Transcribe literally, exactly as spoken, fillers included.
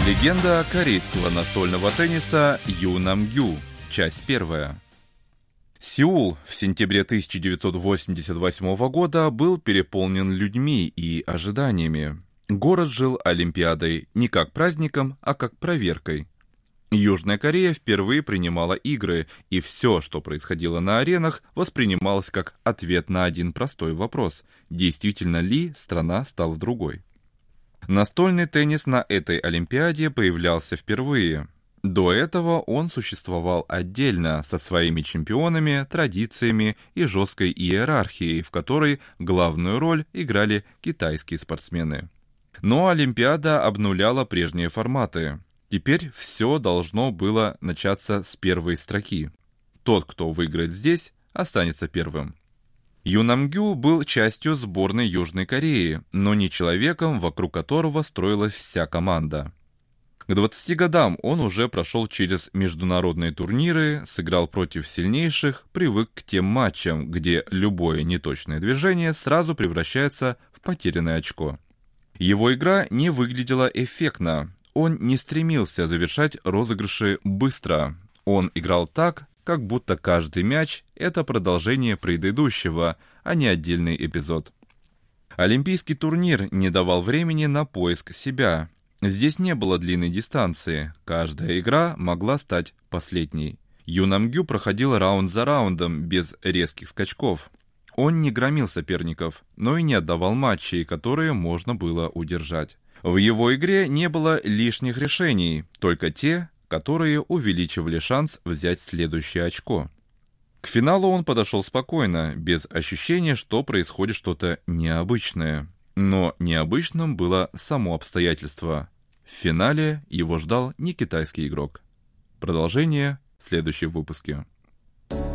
Легенда корейского настольного тенниса Ю Нам-гю. Часть первая. Сеул в сентябре тысяча девятьсот восемьдесят восьмого года был переполнен людьми и ожиданиями. Город жил Олимпиадой не как праздником, а как проверкой. Южная Корея впервые принимала игры, и все, что происходило на аренах, воспринималось как ответ на один простой вопрос: действительно ли страна стала другой? Настольный теннис на этой Олимпиаде появлялся впервые. До этого он существовал отдельно, со своими чемпионами, традициями и жесткой иерархией, в которой главную роль играли китайские спортсмены. Но Олимпиада обнуляла прежние форматы. Теперь все должно было начаться с первой строки. Тот, кто выиграет здесь, останется первым. Ю Нам-гю был частью сборной Южной Кореи, но не человеком, вокруг которого строилась вся команда. К двадцати годам он уже прошел через международные турниры, сыграл против сильнейших, привык к тем матчам, где любое неточное движение сразу превращается в потерянное очко. Его игра не выглядела эффектно, он не стремился завершать розыгрыши быстро, он играл так, как будто каждый мяч – это продолжение предыдущего, а не отдельный эпизод. Олимпийский турнир не давал времени на поиск себя. Здесь не было длинной дистанции, каждая игра могла стать последней. Ю Нам-гю проходил раунд за раундом, без резких скачков. Он не громил соперников, но и не отдавал матчей, которые можно было удержать. В его игре не было лишних решений, только те, которые увеличивали шанс взять следующее очко. К финалу он подошел спокойно, без ощущения, что происходит что-то необычное. Но необычным было само обстоятельство. В финале его ждал не китайский игрок. Продолжение в следующем выпуске.